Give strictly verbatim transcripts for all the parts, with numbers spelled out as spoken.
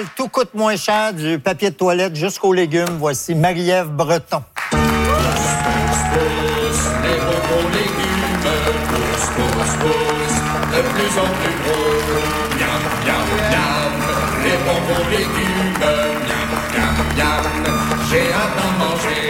Tout coûte moins cher, du papier de toilette jusqu'aux légumes. Voici Marie-Ève Breton. Les bonbons légumes, pousse, pousse, pousse, de plus en plus gros. Miam, miam, miam, les bonbons légumes, miam, miam, miam, j'ai hâte d'en manger.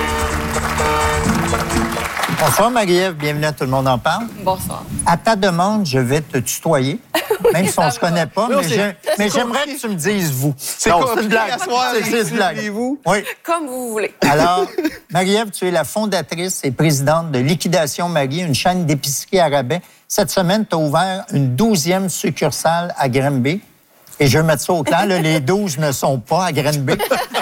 Bonsoir Marie-Ève, bienvenue à Tout le monde en parle. Bonsoir. À ta demande, je vais te tutoyer. Même si on ne se connaît pas, mais, je, mais j'aimerais que tu me dises vous. C'est non, quoi, c'est une blague. c'est, c'est une blague. Vous? Oui. Comme vous voulez. Alors, Marie-Ève, tu es la fondatrice et présidente de Liquidation Marie, une chaîne d'épicerie à rabais. Cette semaine, tu as ouvert une douzième succursale à Granby. Et je veux mettre ça au clair, là, les douze ne sont pas à Granby.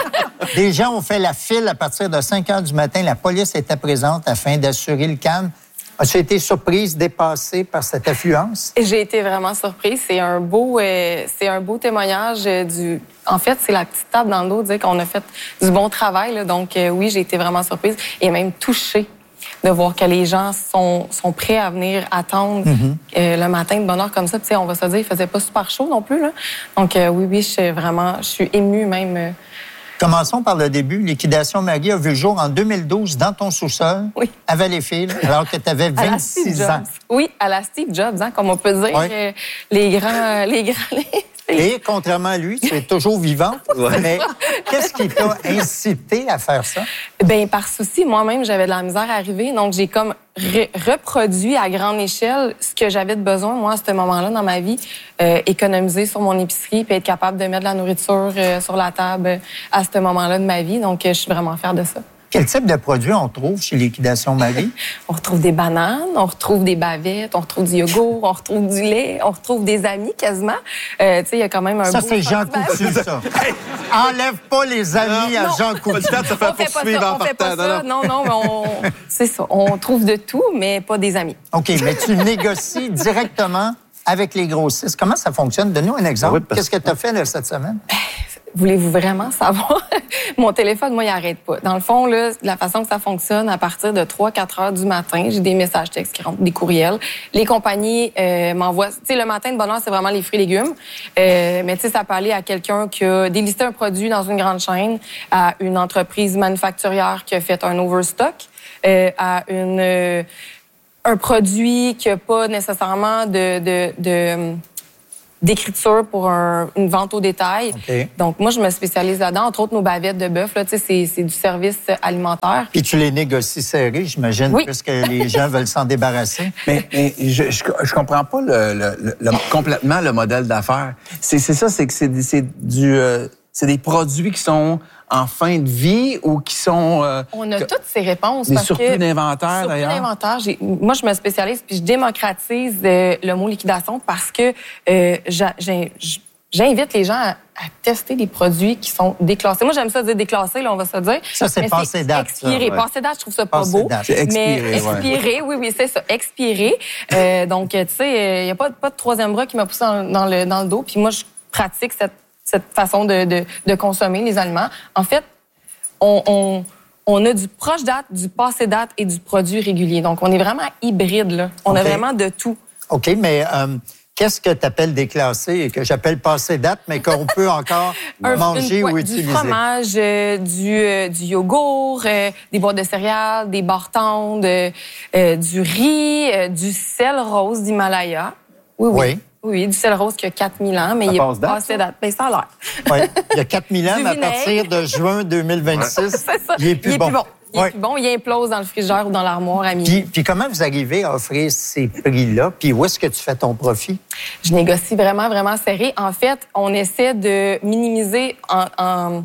Des gens ont fait la file à partir de cinq heures du matin. La police était présente afin d'assurer le calme. As-tu été surprise, dépassée par cette affluence? J'ai été vraiment surprise. C'est un beau, euh, c'est un beau témoignage euh, du. En fait, c'est la petite tape dans le dos de dire qu'on a fait du bon travail. Là. Donc, euh, oui, j'ai été vraiment surprise et même touchée de voir que les gens sont, sont prêts à venir attendre mm-hmm. euh, le matin de bonne heure comme ça. Puis, on va se dire, il faisait pas super chaud non plus. Là. Donc, euh, oui, oui, je suis vraiment, je suis émue même. Euh, Commençons par le début. Liquidation Marie a vu le jour en deux mille douze dans ton sous-sol, oui. à Valleyfield, alors que tu avais vingt-six ans. Oui, à la Steve Jobs, hein, comme on peut dire. Oui. Euh, les grands... Les grands les... Et contrairement à lui, tu es toujours vivante. Ouais. Mais qu'est-ce qui t'a incité à faire ça? Bien, par souci, moi-même, j'avais de la misère à arriver. Donc, j'ai comme re- reproduit à grande échelle ce que j'avais de besoin, moi, à ce moment-là, dans ma vie. Euh, économiser sur mon épicerie puis être capable de mettre de la nourriture euh, sur la table euh, à ce moment-là de ma vie. Donc, euh, je suis vraiment fière de ça. Quel type de produits on trouve chez Liquidation Marie? On retrouve des bananes, on retrouve des bavettes, on retrouve du yogourt, on retrouve du lait, on retrouve des amis quasiment. Euh, tu sais, il y a quand même un ça, beau... Ça, c'est Jean Coutu, ça. Enlève pas les amis non, à Jean Coutu. Ça fait on fait pas ça, on fait pas ça. Non, non, mais on... c'est ça. On trouve de tout, mais pas des amis. OK, mais tu négocies directement avec les grossistes. Comment ça fonctionne? Donne-nous un exemple. Oui, parce... Qu'est-ce que tu as fait là, cette semaine? Voulez-vous vraiment savoir? Mon téléphone, moi, il n'arrête pas. Dans le fond, là, la façon que ça fonctionne, à partir de trois quatre heures du matin, j'ai des messages textes qui rentrent, des courriels. Les compagnies euh, m'envoient... Tu sais, le matin de bonne heure, c'est vraiment les fruits et légumes. Euh, mais tu sais, ça peut aller à quelqu'un qui a délisté un produit dans une grande chaîne, à une entreprise manufacturière qui a fait un overstock, euh, à une... Euh, un produit qui n'a pas nécessairement de... de, de d'écriture pour un, une vente au détail. Okay. Donc, moi, je me spécialise là-dedans. Entre autres, nos bavettes de bœuf, là, tu sais, c'est, c'est du service alimentaire. Puis tu les négocies serrés, j'imagine, oui. puisque les gens veulent s'en débarrasser. Mais, mais je, je, je comprends pas le, le, le, complètement le modèle d'affaires. C'est, c'est ça, c'est que c'est, c'est du... Euh, c'est des produits qui sont en fin de vie ou qui sont... Euh, On a que, toutes ces réponses. Des parce surplus que, d'inventaire, surplus d'ailleurs. d'inventaire. J'ai, moi, je me spécialise puis je démocratise euh, le mot liquidation parce que euh, j'a, j'ai, j'invite les gens à, à tester des produits qui sont déclassés. Moi, j'aime ça dire déclassé, là, on va se dire. Ça, c'est passé date. Expiré. Ça, ouais. Passé date, je trouve ça pas passé beau. Date. C'est expiré, mais expiré, ouais. oui, oui, c'est ça. Expiré. euh, donc, tu sais, il n'y a pas, pas de troisième bras qui m'a poussé dans, dans, le, dans le dos. Puis moi, je pratique cette cette façon de, de, de consommer les aliments. En fait, on, on, on a du proche date, du passé date et du produit régulier. Donc, on est vraiment hybride, là. On okay. a vraiment de tout. OK, mais euh, qu'est-ce que tu appelles déclassé et que j'appelle passé date, mais qu'on peut encore Un, manger une, ou ouais, utiliser? Du fromage, euh, du, euh, du yogourt, euh, des boîtes de céréales, des barres-tondes, euh, euh, du riz, euh, du sel rose d'Himalaya. Oui, oui. oui. Oui, du sel rose qui a quatre mille ans, mais ça il est passé date. Ben, ça a l'air. Oui, il y a quatre mille ans, mais à partir de juin deux mille vingt-six, il est plus il est bon. Plus bon. Il est ouais. plus bon, il implose dans le frigidaire ou dans l'armoire à midi. Puis, puis comment vous arrivez à offrir ces prix-là? Puis où est-ce que tu fais ton profit? Je négocie vraiment, vraiment serré. En fait, on essaie de minimiser en... en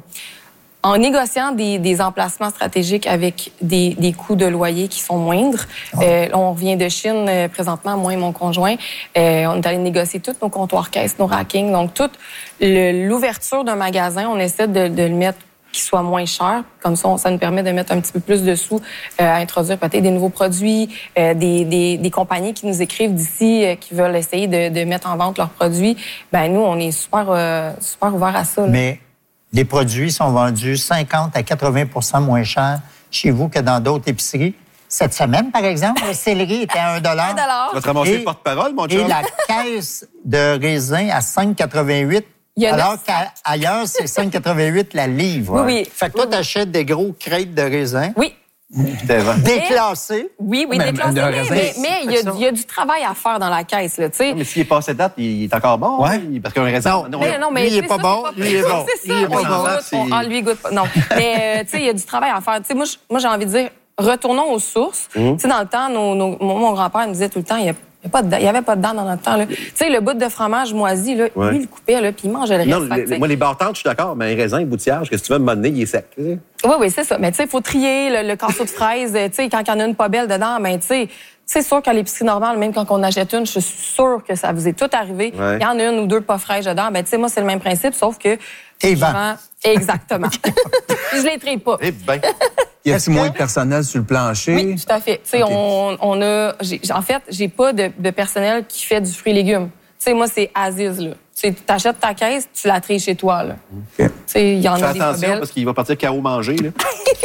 En négociant des, des emplacements stratégiques avec des, des coûts de loyer qui sont moindres. Ouais. Euh, on revient de Chine euh, présentement, moi et mon conjoint. Euh, on est allé négocier tous nos comptoirs caisses, nos rackings. Donc, toute le, l'ouverture d'un magasin, on essaie de, de le mettre qui soit moins cher. Comme ça, on, ça nous permet de mettre un petit peu plus de sous euh, à introduire peut-être des nouveaux produits, euh, des, des, des compagnies qui nous écrivent d'ici, euh, qui veulent essayer de, de mettre en vente leurs produits. Ben nous, on est super, euh, super ouverts à ça. Là. Mais les produits sont vendus cinquante à quatre-vingts pour cent moins cher chez vous que dans d'autres épiceries. Cette semaine, par exemple, le céleri était à un dollar. un dollar. Tu vas te ramasser le porte-parole, mon chum? Et la caisse de raisin à cinq virgule quatre-vingt-huit Il y a Alors neuf- qu'ailleurs, c'est cinq quatre-vingt-huit la livre. Oui, oui. Fait que toi, t'achètes des gros crêtes de raisin, Oui. déclassés. Oui, oui, Mais- déclassé, de mais, raisin, mais, mais il, y a, il y a du travail à faire dans la caisse, là, tu sais. Mais s'il est passé date, il est encore bon. Ouais. hein? Parce qu'un raisin. Non, Mais non, mais Lui, il est tu sais, pas ça, bon, c'est lui, il est bon. C'est ça, Lui, il est on pas y bon. goûte, on- ah, lui, il goûte pas. Non. Mais, euh, tu sais, il y a du travail à faire. Tu sais, moi, je- moi, j'ai envie de dire, retournons aux sources. Mmh. Tu sais, dans le temps, nos, nos- mon, mon grand-père me disait tout le temps, il y a il n'y avait pas de dents dans notre temps. Là. Tu sais, le bout de fromage moisi, là, Ouais. lui, il le coupait, là, puis il mangeait le Non, reste. Fait que, le- tu sais, moi, les bartendes, je suis d'accord, mais un raisin, boutillage, qu'est-ce que tu veux me donner, il est sec. tu sais. Oui, oui, c'est ça. Mais tu sais, il faut trier le, le casseau de fraises. Tu sais, quand il y en a une pas belle dedans, ben tu sais, c'est sûr qu'à l'épicerie normale, même quand on achète une, je suis sûre que ça vous est tout arrivé. Il Ouais. y en a une ou deux pas fraîches dedans. Ben tu sais, moi, c'est le même principe, sauf que... T'es je vends. vends- Exactement. je les trie pas. Eh ben. Y Est-ce a-t-il moins que- de personnel sur le plancher? Oui, tout à fait. Tu sais, Ok. on, on a... j'ai- En fait, j'ai pas de, de personnel qui fait du fruit et légumes. Tu sais, moi, c'est Aziz, là. Tu achètes ta caisse, tu la tries chez toi, là. OK. Tu sais, il y en Fais a des pas attention belles. parce qu'il va partir carreau manger. Là.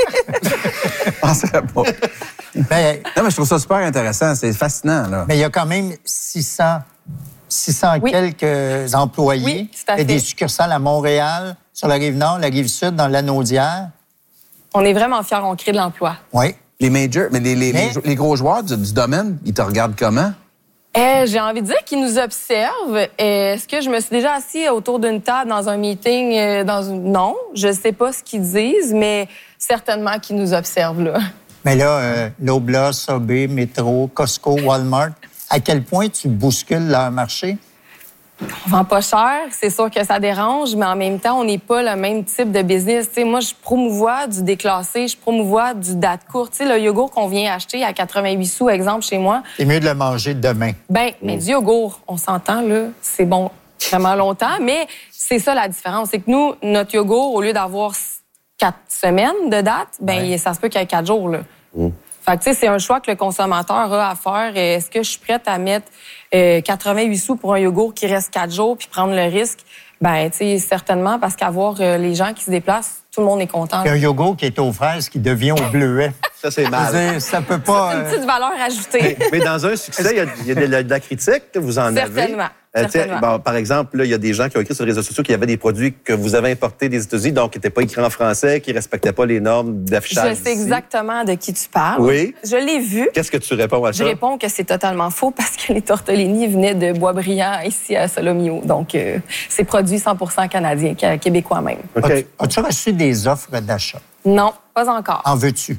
Je penserais pas. Mais Non, mais je trouve ça super intéressant. C'est fascinant, là. mais il y a quand même six cents, six cents Oui. quelques employés. Oui, tout à et des fait. succursales à Montréal, sur la Rive-Nord, la Rive-Sud, dans l'Anaudière. On est vraiment fiers, on crée de l'emploi. Oui. Les majors, mais les, les, Mais- les, les gros joueurs du, du domaine, ils te regardent comment? Euh, j'ai envie de dire qu'ils nous observent. Euh, Est-ce que je me suis déjà assis autour d'une table dans un meeting? euh, dans une... Non, je sais pas ce qu'ils disent, mais certainement qu'ils nous observent, là. Mais là, euh, Loblaw, Subway, Metro, Costco, Walmart, à quel point tu bouscules leur marché? On vend pas cher, c'est sûr que ça dérange, mais en même temps, on n'est pas le même type de business. Tu sais, moi, je promouvois du déclassé, je promouvois du date courte. Tu sais, le yogourt qu'on vient acheter à quatre-vingt-huit sous, exemple, chez moi, C'est mieux de le manger demain. ben, mais du yogourt, on s'entend, là, c'est bon vraiment longtemps, mais c'est ça la différence. C'est que nous, notre yogourt, au lieu d'avoir quatre semaines de date, ben, ça se peut qu'il y ait quatre jours, là. Fait que, tu sais, c'est un choix que le consommateur a à faire. Est-ce que je suis prête à mettre euh, quatre-vingt-huit sous pour un yogourt qui reste quatre jours puis prendre le risque? Ben, tu sais, certainement, parce qu'avoir euh, les gens qui se déplacent, tout le monde est content. Il y a un yogourt qui est aux fraises qui devient au bleuet. Ça, c'est Je veux mal. dire, ça peut pas... Une euh, petite valeur ajoutée. Mais dans un succès, il y a, il y a de, la, de la critique, vous en avez. Certainement, Euh, tu sais, certainement. bon, par exemple, là, il y a des gens qui ont écrit sur les réseaux sociaux qu'il y avait des produits que vous avez importés des États-Unis, donc qui n'étaient pas écrits en français, qui ne respectaient pas les normes Je d'affichage. sais d'ici. exactement de qui tu parles. Oui. Je l'ai vu. Qu'est-ce que tu réponds à Je ça? réponds que c'est totalement faux parce que les tortellini venaient de Boisbriand ici à Solomio. Donc, euh, c'est produit cent pour cent canadien, qué- québécois même. OK. As-tu, as-tu reçu des offres d'achat? Non, pas encore. En veux-tu?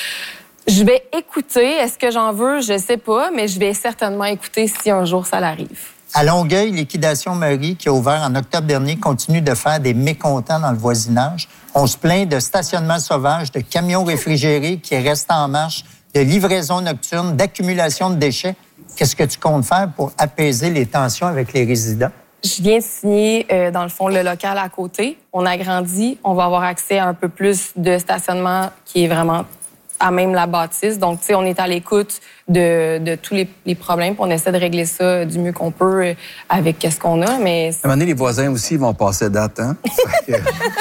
Je vais écouter. Est-ce que j'en veux? Je sais pas, mais je vais certainement écouter si un jour ça l'arrive. À Longueuil, Liquidation Marie, qui a ouvert en octobre dernier, continue de faire des mécontents dans le voisinage. On se plaint de stationnement sauvage, de camions réfrigérés qui restent en marche, de livraison nocturne, d'accumulation de déchets. Qu'est-ce que tu comptes faire pour apaiser les tensions avec les résidents? Je viens de signer, euh, dans le fond, le local à côté. On agrandit. On va avoir accès à un peu plus de stationnement qui est vraiment à même la bâtisse. Donc, tu sais, on est à l'écoute de, de tous les, les problèmes. Puis on essaie de régler ça du mieux qu'on peut euh, avec qu'est-ce qu'on a. Mais, À un moment donné, les voisins aussi vont passer date, hein? Fait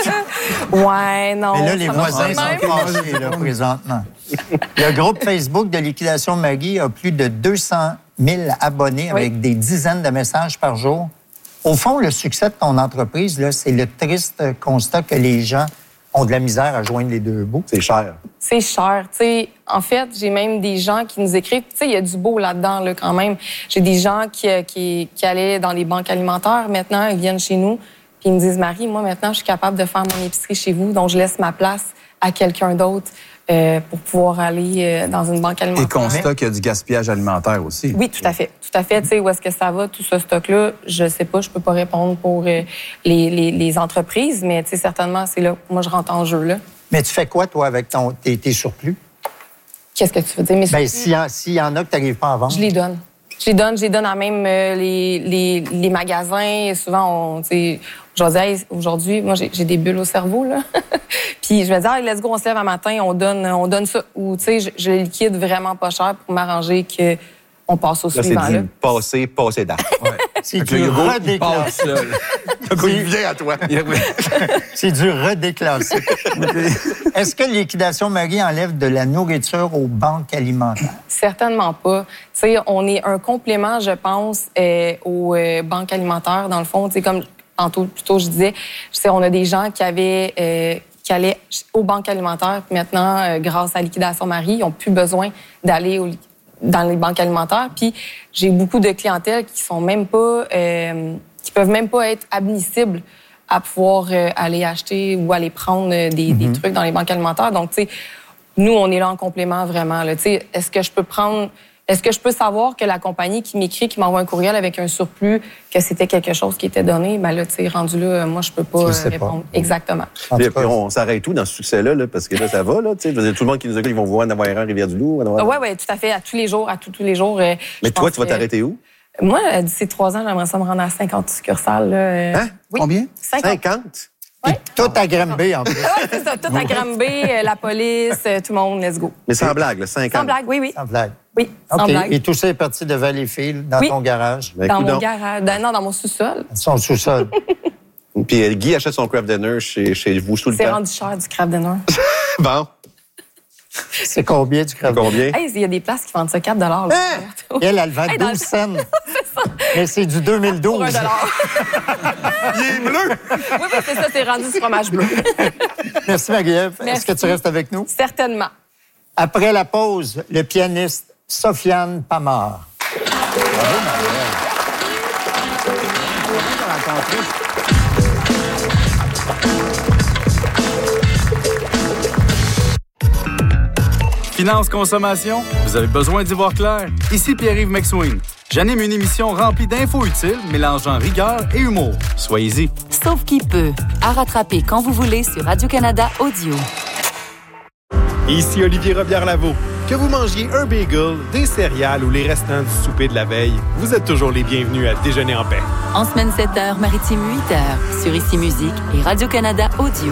que- ouais, non. Mais là, les ça marche voisins pas de sont même. fâchés, là, présentement. Le groupe Facebook de Liquidation Marie a plus de deux cent mille abonnés avec Oui. des dizaines de messages par jour. Au fond, le succès de ton entreprise, là, c'est le triste constat que les gens ont de la misère à joindre les deux bouts. C'est cher. C'est cher. Tu sais, en fait, j'ai même des gens qui nous écrivent. Tu sais, il y a du beau là-dedans, là, quand même. J'ai des gens qui, qui, qui allaient dans les banques alimentaires. Maintenant, ils viennent chez nous. Puis ils me disent, Marie, moi, maintenant, je suis capable de faire mon épicerie chez vous. Donc, je laisse ma place à quelqu'un d'autre euh, pour pouvoir aller euh, dans une banque Et alimentaire. constat qu'il y a du gaspillage alimentaire aussi. Oui, tout à fait. Tout à fait. Tu sais, où est-ce que ça va, tout ce stock-là? Je sais pas, je peux pas répondre pour euh, les, les, les entreprises, mais tu sais, certainement, c'est là où moi, je rentre en jeu, là. Mais tu fais quoi, toi, avec ton, tes, tes surplus? Qu'est-ce que tu veux dire? Mais Bien, s'il y, en- s'il y en a que tu n'arrives pas à vendre. je les donne. Je les donne, je les donne à même euh, les, les, les magasins. Souvent, on, tu sais, je vais dire, hey, aujourd'hui, moi, j'ai j'ai des bulles au cerveau, là. Puis je vais dire, hey, let's go, on se lève un matin, on donne, on donne ça. Ou, tu sais, je, je le liquide vraiment pas cher pour m'arranger que on passe au Là, c'est suivant, là. du passé, passé date. C'est Fait que du le yogourt, il redéclassé. passe, là. Le coup, il vient à toi. C'est du redéclassé. Est-ce que Liquidation Marie enlève de la nourriture aux banques alimentaires? Certainement pas. Tu sais, on est un complément, je pense, euh, aux euh, banques alimentaires, dans le fond. Tu sais, comme tantôt, plutôt, je disais, je sais, on a des gens qui avaient, euh, qui allaient aux banques alimentaires. Puis maintenant, euh, grâce à Liquidation Marie, ils n'ont plus besoin d'aller au, dans les banques alimentaires. Puis j'ai beaucoup de clientèle qui sont même pas, euh, qui peuvent même pas être admissibles à pouvoir euh, aller acheter ou aller prendre euh, des, mm-hmm. des trucs dans les banques alimentaires. Donc, tu sais, nous, on est là en complément vraiment. Là. Tu sais, est-ce que je peux prendre... Est-ce que je peux savoir que la compagnie qui m'écrit, qui m'envoie un courriel avec un surplus, que c'était quelque chose qui était donné? Ben là, tu sais, rendu là, moi, je peux pas euh, répondre. Pas. Exactement. Et puis, on s'arrête tout dans ce succès-là, là, parce que là, ça va, là, tu sais. Tout le monde qui nous écoute, ils vont voir en avoir un Rivière-du-Loup. Avoir... Oui, oui, tout à fait. À tous les jours, à tous, tous les jours. Euh, Mais toi, tu vas t'arrêter où? Moi, d'ici trois ans, j'aimerais ça me rendre à cinquante succursales. Là. Hein? Oui. Combien? cinquante? Oui. Tout à Granby, en plus. Oui, c'est ça. Tout à Granby, la police, tout le monde, let's go. Mais sans blague, là, cinquante. Sans blague, oui, oui. Sans blague. Oui, sans OK. blague. Et tout ça est parti de Valleyfield, dans oui. ton garage? Ben, dans mon donc. garage. Ben, non, dans mon sous-sol. Son sous-sol. Puis Guy achète son craft dinner chez, chez vous sous le temps. C'est rendu cher, du craft dinner. Bon. C'est combien du craft dinner? Combien? Hey, il y a des places qui vendent ça quatre dollars. Là. Hein? Elle, elle vend hey, douze cents. C'est ça. Mais c'est du deux mille douze. Pour un dollar. Il est bleu! Oui, oui, c'est ça, c'est rendu du fromage bleu. Merci, Marie-Ève. Est-ce que tu restes avec nous? Certainement. Après la pause, le pianiste Sofiane Pamar. Bravo, Marie-Ève. Finance Consommation, vous avez besoin d'y voir clair? Ici Pierre-Yves McSween. J'anime une émission remplie d'infos utiles, mélangeant rigueur et humour. Soyez-y. Sauf qui peut. À rattraper quand vous voulez sur Radio-Canada Audio. Ici Olivier Robillard-Lavaux. Que vous mangiez un bagel, des céréales ou les restants du souper de la veille, vous êtes toujours les bienvenus à Déjeuner en paix. En semaine sept heures, maritime huit heures, sur Ici Musique et Radio-Canada Audio.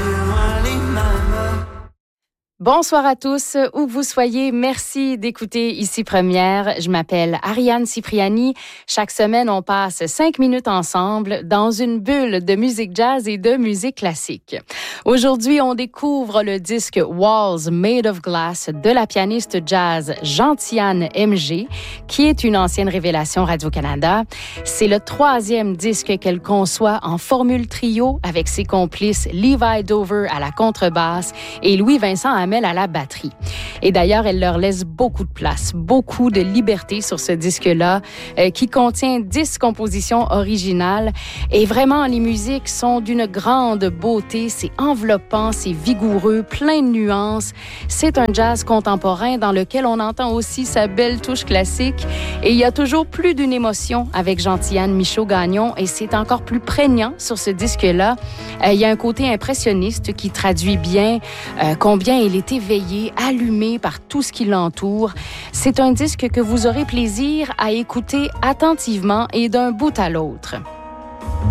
Bonsoir à tous, où que vous soyez. Merci d'écouter Ici Première. Je m'appelle Ariane Cipriani. Chaque semaine, on passe cinq minutes ensemble dans une bulle de musique jazz et de musique classique. Aujourd'hui, on découvre le disque Walls Made of Glass de la pianiste jazz Gentiane M G, qui est une ancienne révélation Radio-Canada. C'est le troisième disque qu'elle conçoit en formule trio avec ses complices Levi Dover à la contrebasse et Louis-Vincent Hamel à la batterie. Et d'ailleurs, elle leur laisse beaucoup de place, beaucoup de liberté sur ce disque-là, euh, qui contient dix compositions originales. Et vraiment, les musiques sont d'une grande beauté. C'est enveloppant, c'est vigoureux, plein de nuances. C'est un jazz contemporain dans lequel on entend aussi sa belle touche classique. Et il y a toujours plus d'une émotion avec Gentiane Michaud-Gagnon, et c'est encore plus prégnant sur ce disque-là. Euh, il y a un côté impressionniste qui traduit bien euh, combien il est éveillé, allumé par tout ce qui l'entoure. C'est un disque que vous aurez plaisir à écouter attentivement et d'un bout à l'autre.